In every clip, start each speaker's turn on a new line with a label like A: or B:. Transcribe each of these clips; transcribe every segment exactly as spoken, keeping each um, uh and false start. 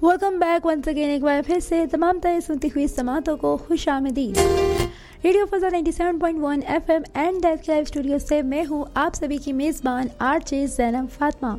A: Welcome back once again, एक बार फिर से तमाम तरह सुनती हुई समातों को खुश आमदीद। Radio फजा ninety seven point one FM and that live studio से मैं हूँ आप सभी की मेज़बान आरजे ज़ैनब फातिमा।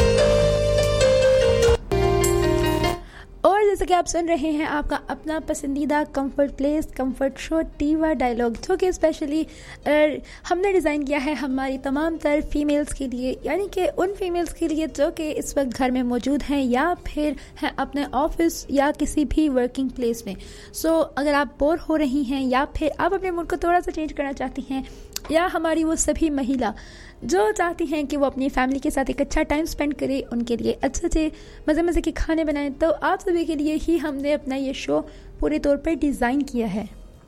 A: और जैसे कि आप सुन रहे हैं आपका अपना पसंदीदा कंफर्ट प्लेस कंफर्ट शो दीवा डायलॉग, जो कि स्पेशली हमने डिज़ाइन किया है हमारी तमाम तर फीमेल्स के लिए, यानी कि उन फीमेल्स के लिए जो कि इस वक्त घर में मौजूद हैं या फिर हैं अपने ऑफिस या किसी भी वर्किंग प्लेस में। सो so, अगर आप बोर हो रही हैं या फिर आप अपने मूड को थोड़ा सा चेंज करना चाहती हैं, या हमारी वो सभी महिला जो चाहती हैं कि वो अपनी फैमिली के साथ एक अच्छा टाइम स्पेंड करें, उनके लिए अच्छे अच्छे मज़े मज़े के खाने बनाएं, तो आप सभी के लिए ही हमने अपना ये शो पूरे तौर पर डिज़ाइन किया है।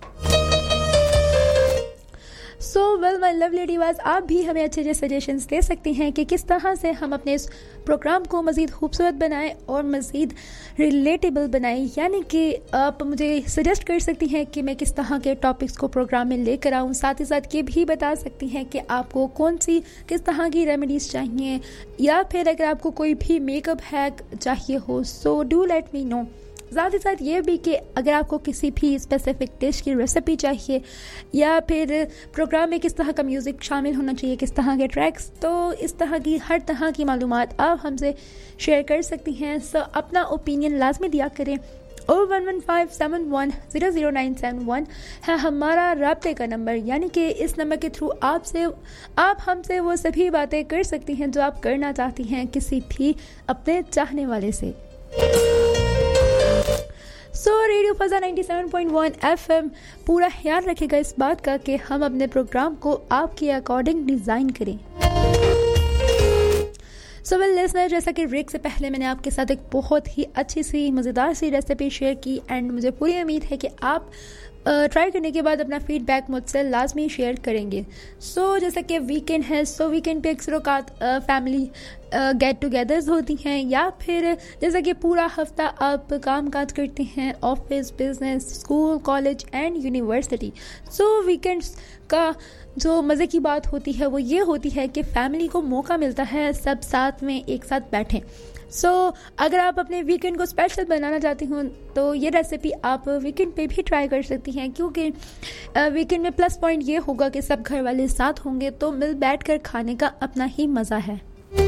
A: So well my lovely device, आप भी हमें अच्छे अच्छे सजेशंस दे सकती हैं कि किस तरह से हम अपने इस प्रोग्राम को मज़ीद खूबसूरत बनाएं और मज़ीद रिलेटेबल बनाएं, यानी कि आप मुझे सजेस्ट कर सकती हैं कि मैं किस तरह के टॉपिक्स को प्रोग्राम में लेकर आऊं। साथ ही साथ ये भी बता सकती हैं कि आपको कौन सी किस तरह की रेमेडीज़ चाहिए, या फिर अगर आपको कोई भी मेकअप हैक चाहिए हो, so do let me know. साथ ही साथ ये भी कि अगर आपको किसी भी स्पेसिफिक डिश की रेसिपी चाहिए, या फिर प्रोग्राम में किस तरह का म्यूज़िक शामिल होना चाहिए, किस तरह के ट्रैक्स, तो इस तरह की हर तरह की मालूमात आप हमसे शेयर कर सकती हैं। सो अपना ओपिनियन लाजमी दिया करें। ओ one one five seven one zero zero nine seven one है हमारा राब्ते का नंबर, यानी कि इस नंबर के थ्रू आपसे आप हमसे वो सभी बातें कर सकती हैं जो आप करना चाहती हैं किसी भी अपने चाहने वाले से। सो radio फजा ninety seven point one FM पूरा ख्याल रखेगा इस बात का कि हम अपने प्रोग्राम को आपके अकॉर्डिंग डिज़ाइन करें। सो वेल लिसनर, जैसा कि ब्रेक से पहले मैंने आपके साथ एक बहुत ही अच्छी सी मज़ेदार सी रेसिपी शेयर की, एंड मुझे पूरी उम्मीद है कि आप ट्राई uh, करने के बाद अपना फीडबैक मुझसे लाजमी शेयर करेंगे। सो so, जैसा कि वीकेंड है, सो so वीकेंड पे अक्सर औकात फैमिली गेट टुगेदर्स होती हैं, या फिर जैसा कि पूरा हफ्ता आप काम काज करते हैं, office, business, school, college and university. So weekends का जो मज़े की बात होती है वो ये होती है कि फैमिली को मौका मिलता है सब साथ में एक साथ बैठें। सो so, अगर आप अपने वीकेंड को स्पेशल बनाना चाहती हूँ तो ये रेसिपी आप वीकेंड पे भी ट्राई कर सकती हैं, क्योंकि वीकेंड में प्लस पॉइंट ये होगा कि सब घर वाले साथ होंगे तो मिल बैठ कर खाने का अपना ही मज़ा है।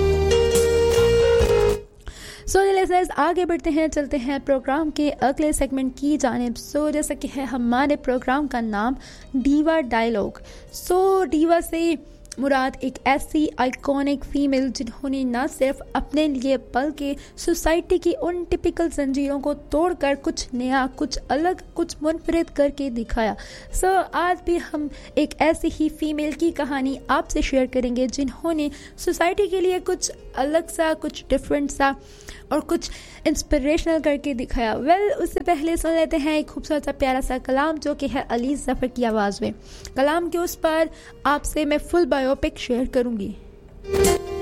A: सो so, लिसनर्स, आगे बढ़ते हैं, चलते हैं प्रोग्राम के अगले सेगमेंट की जानिब। सो so, जैसा कि है हमारे प्रोग्राम का नाम दीवा डायलॉग। सो so, दीवा से मुराद एक ऐसी आइकॉनिक फीमेल जिन्होंने न सिर्फ अपने लिए बल्कि सोसाइटी की उन टिपिकल जंजीरों को तोड़कर कुछ नया, कुछ अलग, कुछ मुनफरिद करके दिखाया। सो so, आज भी हम एक ऐसी ही फीमेल की कहानी आपसे शेयर करेंगे जिन्होंने सोसाइटी के लिए कुछ अलग सा, कुछ डिफरेंट सा और कुछ इंस्पिरेशनल करके दिखाया। वेल well, उससे पहले सुन लेते हैं एक खूबसूरत सा प्यारा सा कलाम जो कि है अली ज़फ़र की आवाज़ में। कलाम के उस पर आपसे मैं फुल बायोपिक शेयर करूंगी।